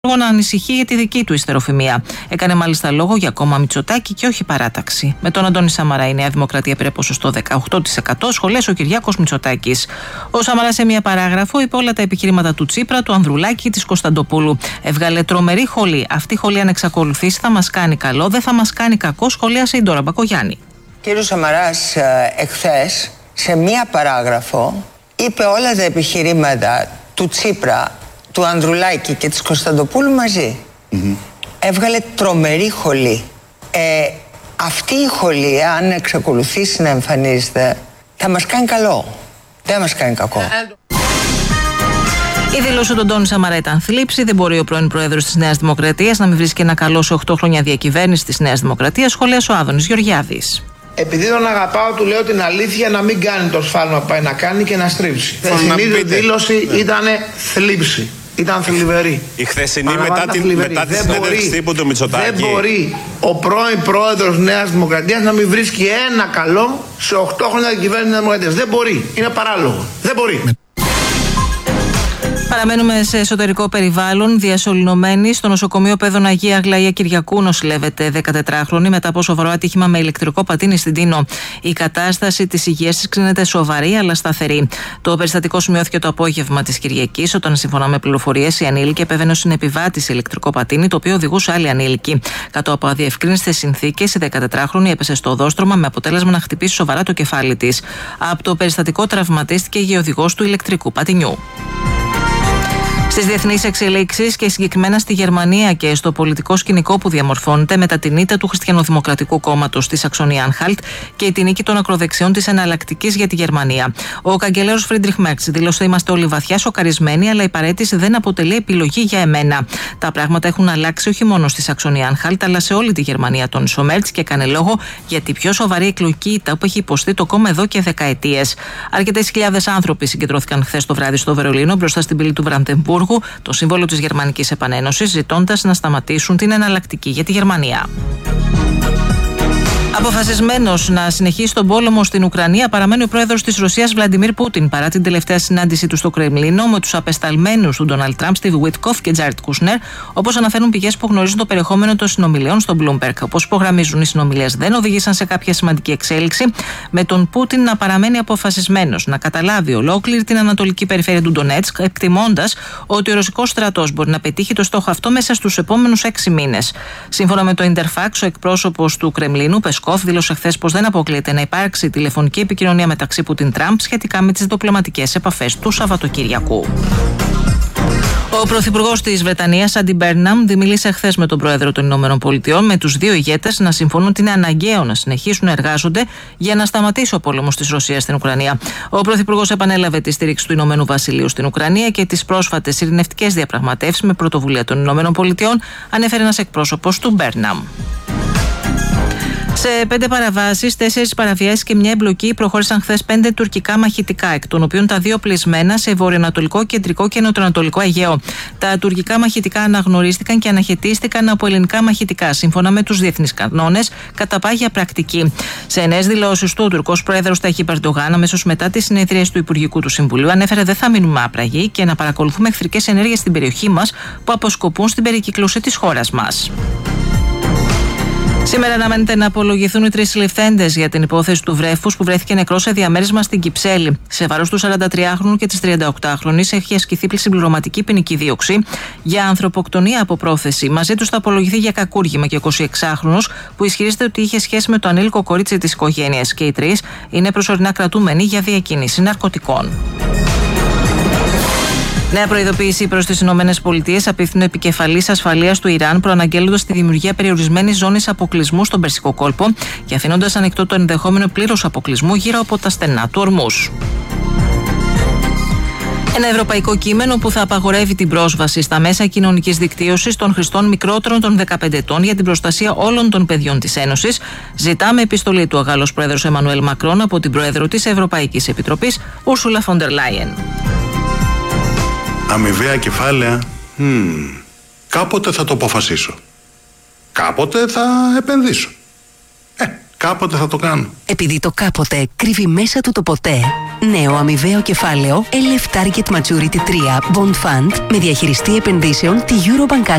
να ανησυχεί για τη δική του ιστεροφημία. Έκανε μάλιστα λόγο για κόμμα Μητσοτάκη και όχι παράταξη. Με τον Αντώνη Σαμαρά η Νέα Δημοκρατία πήρε ποσοστό 18%, σχολές ο Κυριάκος Μητσοτάκης. Ο Σαμαράς σε μία παράγραφο είπε όλα τα επιχειρήματα του Τσίπρα, του Ανδρουλάκη, της Κωνσταντοπούλου. Έβγαλε τρομερή χολή. Αυτή η χολή, αν εξακολουθήσει, θα μας κάνει καλό, δεν θα μας κάνει κακό, σχολίασε η Ντόρα Μπακογιάννη. Κύριος Σαμαράς εχθές σε μία παράγραφο είπε όλα τα επιχειρήματα του Τσίπρα, του Ανδρουλάκη και της Κωνσταντοπούλου μαζί. Έβγαλε τρομερή χολή. Αυτή η χολή, αν εξακολουθήσει να εμφανίζεται, θα μας κάνει καλό. Δεν μας κάνει κακό. Η δήλωση του Αντώνη Σαμαρά ήταν θλίψη. Δεν μπορεί ο πρώην πρόεδρος της Νέας Δημοκρατίας να μην βρίσκει ένα καλό σε 8 χρόνια διακυβέρνηση της Νέας Δημοκρατίας, σχολίασε ο Άδωνης Γεωργιάδης. Επειδή τον αγαπάω, του λέω την αλήθεια, να μην κάνει το σφάλμα που πάει να κάνει και να στρίψει. Η χθεσινή δήλωση ήταν θλίψη. Ήταν θλιβερή. Η χθεσινή μετά τη συνέντευξη τύπου του Μητσοτάκη. Δεν μπορεί ο πρώην πρόεδρος Νέας Δημοκρατίας να μην βρίσκει ένα καλό σε 8 χρόνια διακυβέρνηση της Δημοκρατίας. Δεν μπορεί. Είναι παράλογο. Δεν μπορεί. Παραμένουμε σε εσωτερικό περιβάλλον. Διασωληνωμένη στο νοσοκομείο Παιδών Αγία Αγλαία Κυριακού νοσηλεύεται 14χρονη μετά από σοβαρό ατύχημα με ηλεκτρικό πατίνι στην Τίνο. Η κατάσταση της υγείας της κρίνεται σοβαρή αλλά σταθερή. Το περιστατικό σημειώθηκε το απόγευμα της Κυριακής, όταν σύμφωνα με πληροφορίες η ανήλικη επέβαινε στην επιβάτη σε ηλεκτρικό πατίνι, το οποίο οδηγούσε άλλη ανήλικη. Κάτω από αδιευκρίνιστες συνθήκες, η 14χρονη έπεσε στο οδόστρωμα με αποτέλεσμα να χτυπήσει σοβαρά το κεφάλι της. Από το περιστατικό τραυματίστηκε η οδηγός του ηλεκτρικού πατινιού. Στις διεθνείς εξελίξεις και συγκεκριμένα στη Γερμανία και στο πολιτικό σκηνικό που διαμορφώνεται μετά την ήττα του Χριστιανοδημοκρατικού Κόμματος στη Σαξονία-Ανχάλτ και την νίκη των ακροδεξιών της Εναλλακτικής για τη Γερμανία. Ο καγκελέρος Φρίντριχ Μέρτς δήλωσε: «Είμαστε όλοι βαθιά σοκαρισμένοι, αλλά η παραίτηση δεν αποτελεί επιλογή για εμένα. Τα πράγματα έχουν αλλάξει όχι μόνο στη Σαξονία-Ανχάλτ, αλλά σε όλη τη Γερμανία», τόνισε ο Μέρτς και έκανε λόγο για τη πιο σοβαρή εκλογική ήττα που έχει υποστεί το κόμμα εδώ και δεκαετίες. Αρκετές χιλιάδες άνθρωποι συγκεντρώθηκαν χθες το βράδυ στο Βερολίνο μπροστά στην πύλη του Βραντεμβούργου, το σύμβολο της Γερμανικής Επανένωσης, ζητώντας να σταματήσουν την εναλλακτική για τη Γερμανία. Αποφασισμένος να συνεχίσει τον πόλεμο στην Ουκρανία παραμένει ο πρόεδρος της Ρωσίας Βλαντιμίρ Πούτιν, παρά την τελευταία συνάντησή του στο Κρεμλίνο με τους απεσταλμένους του Ντόναλντ Τραμπ, Στίβ Βουίτκοφ και Τζάρετ Κούσνερ, όπως αναφέρουν πηγές που γνωρίζουν το περιεχόμενο των συνομιλιών στο Bloomberg. Όπως υπογραμμίζουν, οι συνομιλίες δεν οδήγησαν σε κάποια σημαντική εξέλιξη, με τον Πούτιν να παραμένει αποφασισμένος να καταλάβει ολόκληρη την ανατολική περιφέρεια του Ντονέτσκ, εκτιμώντας ότι ο ρωσικός στρατός μπορεί να πετύχει το στόχο αυτό μέσα στους επόμενους 6 μήνες. Σύμφωνα με το Interfax, ο εκπρόσωπος του Κρεμλίνου, Πεσκόφ, δήλωσε χθες πως δεν αποκλείεται να υπάρξει τηλεφωνική επικοινωνία μεταξύ Πούτιν-Τραμπ σχετικά με τις διπλωματικές επαφές του Σαββατοκύριακου. Ο πρωθυπουργός της Βρετανίας, Άντι Μπέρναμ, μίλησε χθες με τον πρόεδρο των ΗΠΑ, με τους δύο ηγέτες να συμφωνούν ότι είναι αναγκαίο να συνεχίσουν να εργάζονται για να σταματήσει ο πόλεμος της Ρωσίας στην Ουκρανία. Ο πρωθυπουργός επανέλαβε τη στήριξη του Ηνωμένου Βασιλείου στην Ουκρανία και τις πρόσφατες ειρηνευτικές διαπραγματεύσεις με πρωτοβουλία των ΗΠΑ, ανέφερε ένας εκπρόσωπος του Μπέρναμ. Σε 5 παραβάσεις, 4 παραβιάσεις και μια εμπλοκή προχώρησαν χθες 5 τουρκικά μαχητικά, εκ των οποίων τα 2 πλεισμένα σε βορειοανατολικό, κεντρικό και νοτιοανατολικό Αιγαίο. Τα τουρκικά μαχητικά αναγνωρίστηκαν και αναχαιτίστηκαν από ελληνικά μαχητικά, σύμφωνα με τους διεθνείς κανόνες, κατά πάγια πρακτική. Σε νέες δηλώσεις του, ο Τουρκός πρόεδρος Ταγίπ Ερντογάν, αμέσως μετά τις συνεδρίες του Υπουργικού του Συμβουλίου, ανέφερε: «Δεν θα μείνουμε άπραγοι και να παρακολουθούμε εχθρικές ενέργειες στην περιοχή μας που αποσκοπούν στην περικύκλωση της χώρας μας». Σήμερα αναμένεται να απολογηθούν οι 3 συλληφθέντες για την υπόθεση του βρέφους που βρέθηκε νεκρός σε διαμέρισμα στην Κυψέλη. Σε βάρος του 43χρονου και της 38χρονης έχει ασκηθεί συμπληρωματική ποινική δίωξη για ανθρωποκτονία από πρόθεση. Μαζί τους θα απολογηθεί για κακούργημα και ο 26χρονος που ισχυρίζεται ότι είχε σχέση με το ανήλικο κορίτσι της οικογένειας. Και οι 3 είναι προσωρινά κρατούμενοι για διακίνηση ναρκωτικών. Νέα προειδοποίηση προς τις ΗΠΑ απίθυνε ο επικεφαλής ασφαλείας του Ιράν, προαναγγέλλοντας τη δημιουργία περιορισμένης ζώνης αποκλεισμού στον Περσικό κόλπο και αφήνοντας ανοιχτό το ενδεχόμενο πλήρους αποκλεισμού γύρω από τα στενά του Ορμούς. Ένα ευρωπαϊκό κείμενο που θα απαγορεύει την πρόσβαση στα μέσα κοινωνικής δικτύωσης των χρηστών μικρότερων των 15 ετών για την προστασία όλων των παιδιών της Ένωσης, ζητά με επιστολή του ο Γάλλος πρόεδρος Εμμανουέλ Μακρόν από την πρόεδρο της Ευρωπαϊκής Επιτροπής, Ούρσουλα φον ντερ Λάιεν. Αμοιβαία κεφάλαια. Κάποτε θα το αποφασίσω. Κάποτε θα επενδύσω. Κάποτε θα το κάνω. Επειδή το κάποτε κρύβει μέσα του το ποτέ. Νέο αμοιβαίο κεφάλαιο LF Target Maturity 3 Bond Fund με διαχειριστή επενδύσεων τη Eurobank